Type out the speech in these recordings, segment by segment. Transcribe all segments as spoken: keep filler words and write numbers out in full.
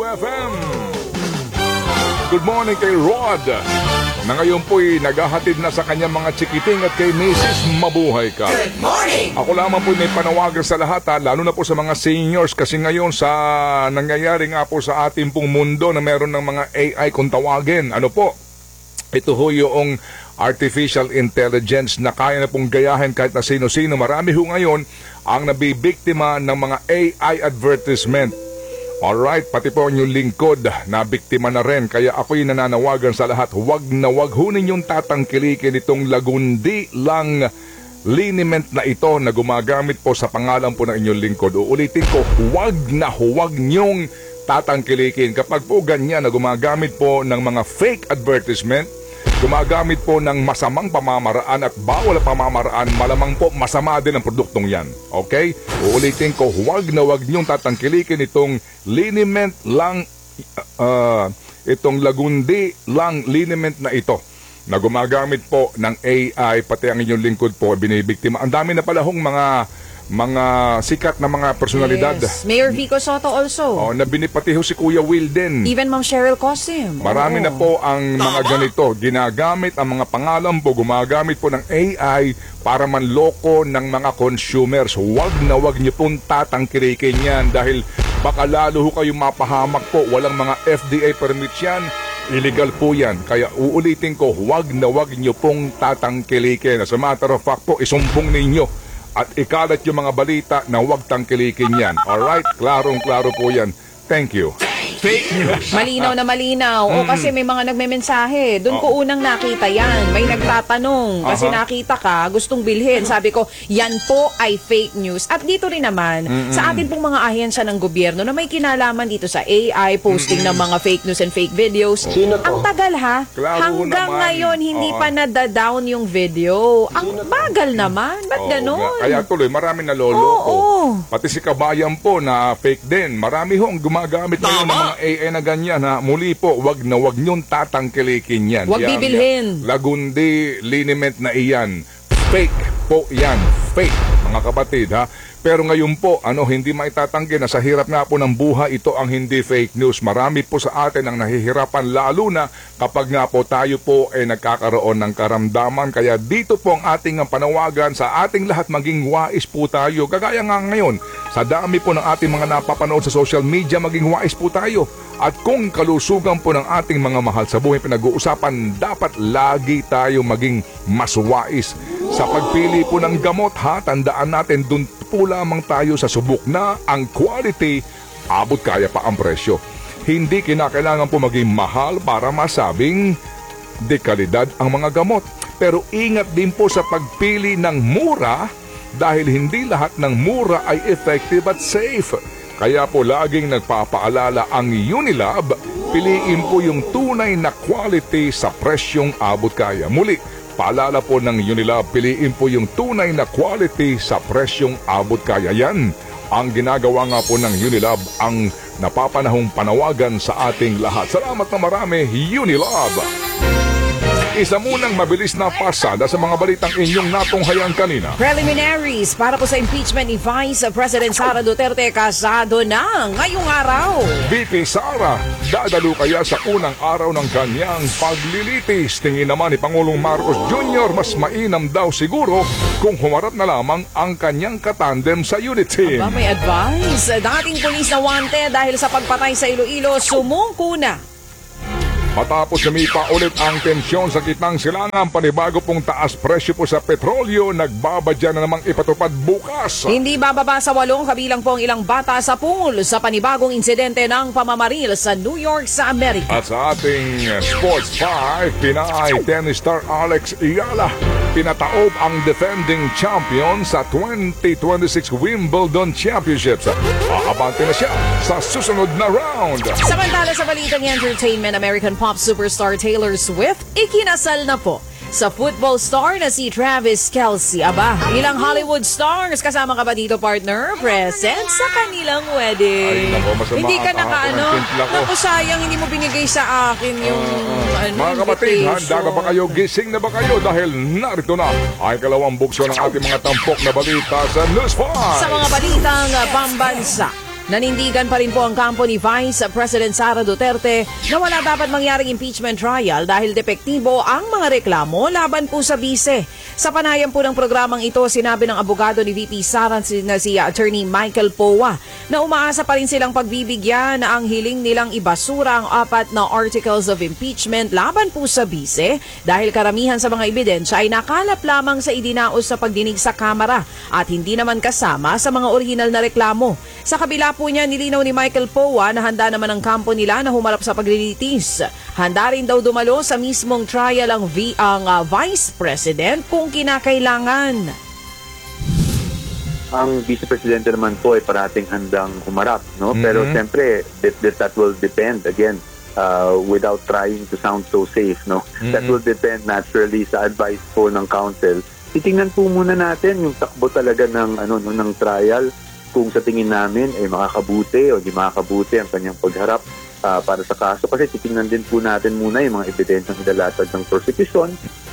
F M. Good morning kay Rod, na ngayon po'y naghahatid na sa kanyang mga chikiting, at kay Missus Mabuhay ka. Good morning! Ako lamang po may panawagan sa lahat, ha, lalo na po sa mga seniors, kasi ngayon sa nangyayari nga po sa ating pong mundo na meron ng mga A I kung tawagin. Ano po? Ito ho yung artificial intelligence na kaya na pong gayahin kahit na sino-sino. Marami ho ngayon ang nabibiktima ng mga A I advertisement. Alright, pati po yung lingkod na biktima na rin. Kaya ako'y nananawagan sa lahat, huwag na huwag ho ninyong tatangkilikin itong lagundi lang liniment na ito na gumagamit po sa pangalan po ng inyong lingkod. Uulitin ko, huwag na huwag nyong tatangkilikin. Kapag po ganyan na gumagamit po ng mga fake advertisement, gumagamit po ng masamang pamamaraan at bawal na pamamaraan, malamang po masama din ang produktong yan. Okay? Uulitin ko, huwag na huwag niyong tatangkilikin itong liniment lang, uh, itong lagundi lang liniment na ito na gumagamit po ng A I, pati ang inyong lingkod po binibiktima. Ang dami na pala hong mga mga sikat na mga personalidad. Yes. Mayor Vico Soto also. Oh, na binipati ho si Kuya Will din. Even Ma'am Cheryl Cosim. Marami oh. na po ang mga ganito. Ginagamit ang mga pangalan po, gumagamit po ng A I para manloko ng mga consumers. Huwag na huwag niyo pong tatangkilikin yan dahil baka lalo ho kayong mapahamak po. Walang mga F D A permits yan. Illegal po yan. Kaya uulitin ko, huwag na huwag niyo pong tatangkilikin. As a matter of fact po, isumbong ninyo at ikalat yung mga balita na huwag tangkilikin yan. Alright? Klarong-klaro po yan. Thank you. Fake news. Malinaw na malinaw. O kasi may mga nagmemensahe. Doon ko unang nakita yan. May nagtatanong. Kasi Aha. nakita ka, gustong bilhin. Sabi ko, yan po ay fake news. At dito rin naman, Mm-mm. sa atin pong mga ahensya ng gobyerno na may kinalaman dito sa A I, posting ng mga fake news and fake videos. Sino to? Ang tagal ha. Klaro Hanggang naman. ngayon, hindi Oo. pa nada-down yung video. Ang bagal naman. Ba't Oo ganon? nga. Kaya tuloy, marami na loloko. Oo. Pati si Kabayan po na fake din. Marami hong gumagamit ngayon ng mga A I na ganyan. Ha? Muli po, wag na wag niyong tatangkilikin yan. Wag Yan, bibilhin. yan. Lagundi liniment na iyan. Fake po yan. Fake, mga kapatid. Ha? Pero ngayon po, ano, hindi maitatanggi na sa hirap nga po ng buhay, ito ang hindi fake news. Marami po sa atin ang nahihirapan, lalo na kapag nga po tayo po ay nagkakaroon ng karamdaman. Kaya dito po ang ating panawagan sa ating lahat, maging wais po tayo. Kagaya nga ngayon, sa dami po ng ating mga napapanood sa social media, maging wais po tayo. At kung kalusugan po ng ating mga mahal sa buhay pinag-uusapan, dapat lagi tayo maging mas wais. Sa pagpili po ng gamot, ha, tandaan natin, dun po lamang tayo sa subok na ang quality, abot kaya pa ang presyo. Hindi kinakailangan po maging mahal para masabing dekalidad ang mga gamot. Pero ingat din po sa pagpili ng mura dahil hindi lahat ng mura ay effective at safe. Kaya po laging nagpapaalala ang Unilab, piliin po yung tunay na quality sa presyong abot kaya. Muli, paalala po ng Unilab, piliin po yung tunay na quality sa presyong abot kaya. Yan ang ginagawa nga po ng Unilab, ang napapanahong panawagan sa ating lahat. Salamat na marami, Unilab! Isa munang mabilis na pasada sa mga balitang inyong natunghayan kanina. Preliminaries para po sa impeachment ni Vice President Sara Duterte kasado na ngayong araw. V P Sara, dadalo kaya sa unang araw ng kanyang paglilitis. Tingin naman ni Pangulong Marcos Junior mas mainam daw siguro kung humarap na lamang ang kanyang katandem sa unit team. Aba, may advice. Dating pulis na wanted dahil sa pagpatay sa Iloilo, sumungko na. Matapos sumipa ulit ang tensyon sa gitnang silangan, panibago pong taas presyo po sa petrolyo, nagbabadya na namang ipatupad bukas. Hindi bababa sa walong, kabilang po ang ilang bata sa pool sa panibagong insidente ng pamamaril sa New York sa Amerika. At sa ating Sports five, Pinay tennis star Alex Iyala, pinataob ang defending champion sa twenty twenty-six Wimbledon Championships. Aabante na siya sa susunod na round. Samantala sa balitang entertainment, American pop superstar Taylor Swift ikinasal na po sa football star na si Travis Kelce. Aba, ilang Hollywood stars kasama ka ba dito, partner? Present sa kanilang wedding. Ay, nako, masama Hindi ka ang naka kahapon ano. ang timpla ko. Naku, sayang hindi mo binigay sa akin yung ano, Mga kapatid, handa invitation. na ba kayo? Gising na ba kayo? Dahil narito na ay kalawang bukso ng ating mga tampok na balita sa News five. Sa mga balitang pambansa. Nanindigan pa rin po ang kampo ni Vice President Sara Duterte na wala dapat mangyaring impeachment trial dahil depektibo ang mga reklamo laban po sa bise. Sa panayam po ng programang ito, sinabi ng abogado ni V P Sara na si Attorney Michael Powa na umaasa pa rin silang pagbibigyan na ang hiling nilang ibasura ang apat na articles of impeachment laban po sa bise dahil karamihan sa mga ebidensya ay nakalap lamang sa idinaos sa pagdinig sa Kamara at hindi naman kasama sa mga orihinal na reklamo. Sa kabila po niya, nilinaw ni Michael Powa na handa naman ang kampo nila na humarap sa paglilitis. Handa rin daw dumalo sa mismong trial ang, v- ang uh, Vice President kung kinakailangan. Ang Vice Presidente naman po ay parating handang humarap, no? Mm-hmm. Pero siyempre, that, that, that will depend, again, uh, without trying to sound so safe, no? Mm-hmm. That will depend naturally sa advice po ng counsel. Titingnan po muna natin yung takbo talaga ng, ano, no, ng trial, kung sa tingin namin ay makakabuti o di makakabuti ang kanyang pagharap uh, para sa kaso. Kasi titingnan din po natin muna yung mga ebidensyang nilalatag ng prosecution.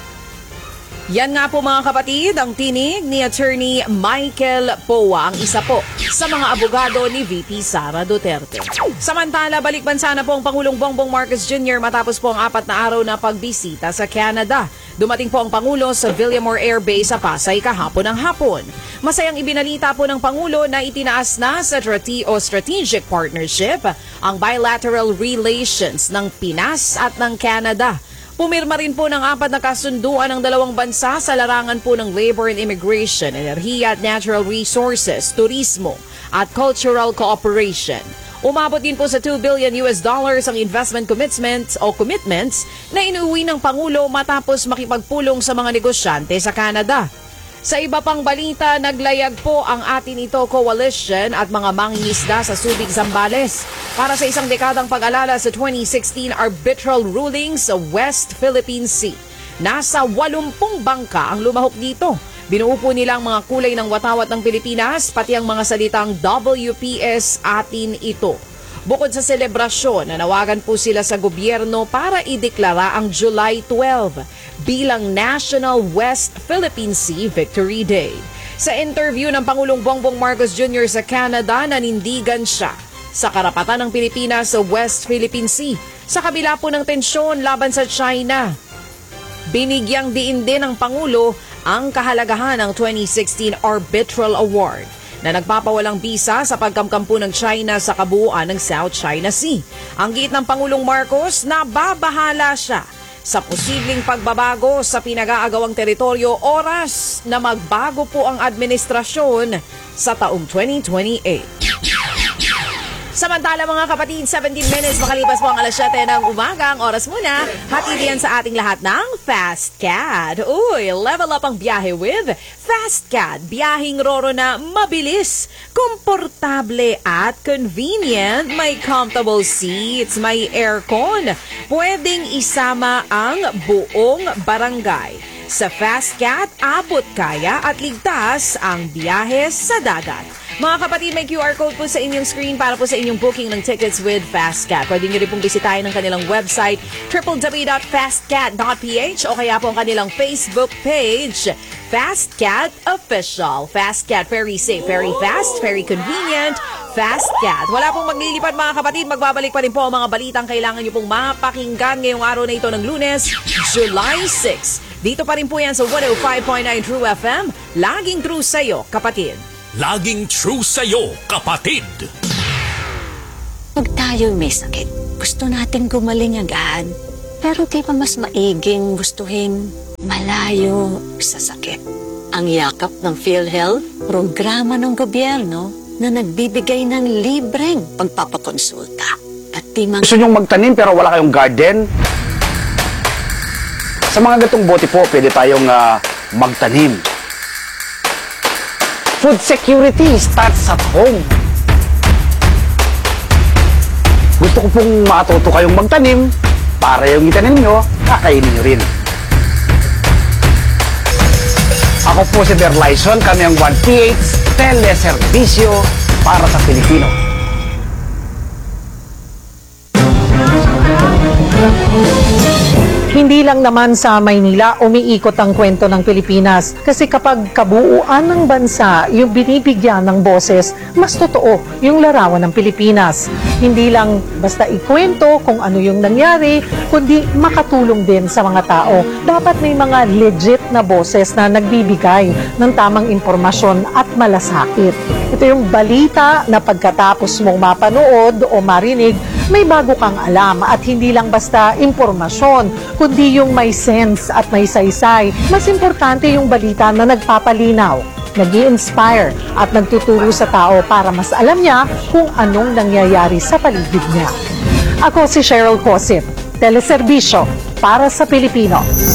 Yan nga po mga kapatid, ang tinig ni Attorney Michael Powa, ang isa po sa mga abogado ni V P Sara Duterte. Samantala, balik bansa na po ang Pangulong Bongbong Marcos Junior matapos po ang apat na araw na pagbisita sa Canada. Dumating po ang Pangulo sa Villamor Air Base sa Pasay kahapon ng hapon. Masayang ibinalita po ng Pangulo na itinaas na sa strate- o strategic partnership ang bilateral relations ng Pinas at ng Canada. Pumirma rin po ng apat na kasunduan ng dalawang bansa sa larangan po ng labor and immigration, enerhiya at natural resources, turismo at cultural cooperation. Umabot din po sa two billion U S dollars ang investment commitments o commitments na inuwi ng Pangulo matapos makipagpulong sa mga negosyante sa Canada. Sa iba pang balita, naglayag po ang Atin Ito Coalition at mga mangingisda sa Subic, Zambales para sa isang dekadang pag-alala sa twenty sixteen arbitral ruling sa West Philippine Sea. Nasa walumpung bangka ang lumahok dito. Binuo po nila ang mga kulay ng watawat ng Pilipinas, pati ang mga salitang W P S Atin Ito. Bukod sa selebrasyon, nanawagan po sila sa gobyerno para ideklara ang July twelfth bilang National West Philippine Sea Victory Day. Sa interview ng Pangulong Bongbong Marcos Junior sa Canada, nanindigan siya sa karapatan ng Pilipinas sa West Philippine Sea sa kabila po ng tensyon laban sa China. Binigyang diin din ng Pangulo ang kahalagahan ng twenty sixteen Arbitral Award na nagpapawalang bisa sa pagkamkampo ng China sa kabuuan ng South China Sea. Ang giit ng Pangulong Marcos na babahala siya sa posibleng pagbabago sa pinag-aagawang teritoryo oras na magbago po ang administrasyon sa taong twenty twenty-eight. Samantala mga kapatid, seventeen minutes makalipas po ang alas siyete ng umaga. Ang oras muna, hatid yan sa ating lahat ng Fast Cat. Uy, level up ang biyahe with Fast Cat. Biyahing roro na mabilis, komportable at convenient. May comfortable seats, may aircon. Pwedeng isama ang buong barangay. Sa Fast Cat, abot kaya at ligtas ang biyahe sa dagat. Mga kapatid, may Q R code po sa inyong screen para po sa inyong booking ng tickets with FastCat. Pwede nyo rin pong bisitahin ang kanilang website w w w dot fastcat dot p h o kaya po ang kanilang Facebook page, FastCat Official. FastCat, very safe, very fast, very convenient. FastCat. Wala pong maglilipat mga kapatid, magbabalik pa rin po ang mga balitang kailangan nyo pong mapakinggan ngayong araw na ito ng Lunes, July sixth. Dito pa rin po yan sa one oh five point nine True F M. Laging true sa'yo, kapatid. Laging true sa'yo, kapatid. Pag tayo may sakit, gusto natin gumaling agad. Pero di ba mas maiging gustuhin malayo sa sakit? Ang yakap ng PhilHealth, programa ng gobyerno na nagbibigay ng libreng pagpapakonsulta. At di man... Gusto nyong magtanim pero wala kayong garden? Sa mga gatong bote po, pwede tayong uh, magtanim. Food security starts at home. Gusto ko pong matuto kayong magtanim para yung itanim nyo, kakainin nyo rin. Ako po si Berlyson, kami ang one P H Teleservisyo para sa Pilipino. Hindi lang naman sa Maynila umiikot ang kwento ng Pilipinas kasi kapag kabuuan ng bansa yung binibigyan ng boses, mas totoo yung larawan ng Pilipinas. Hindi lang basta ikwento kung ano yung nangyari, kundi makatulong din sa mga tao. Dapat may mga legit na boses na nagbibigay ng tamang impormasyon at malasakit. Ito yung balita na pagkatapos mong mapanood o marinig, may bago kang alam at hindi lang basta impormasyon, kundi yung may sense at may saysay. Mas importante yung balita na nagpapalinaw, nag-i-inspire at nagtuturo sa tao para mas alam niya kung anong nangyayari sa paligid niya. Ako si Cheryl Cosip, Teleserbisyo para sa Pilipino.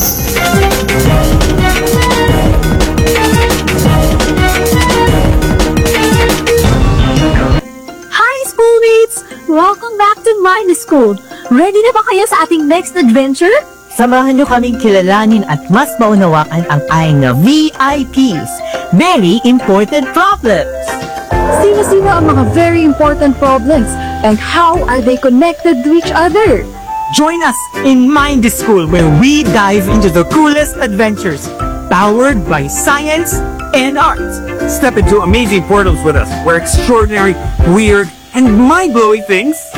Hi, schoolmates! Welcome back to Mind School. Ready na ba kayo sa ating next adventure? Samahan nyo kaming kilalanin at mas maunawakan ang aing na V I Ps, Very Important Problems. Sino-sino ang mga very important problems and how are they connected to each other? Join us in Mind School where we dive into the coolest adventures, powered by science and arts. Step into amazing portals with us where extraordinary, weird, and mind-blowing things